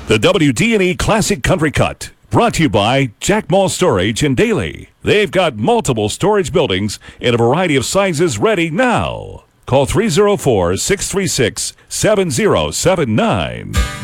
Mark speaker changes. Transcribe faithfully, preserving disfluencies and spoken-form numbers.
Speaker 1: The W D and E Classic Country Cut, brought to you by Jack Mall Storage in Daly. They've got multiple storage buildings in a variety of sizes ready now. Call three oh four, six three six, seven oh seven nine.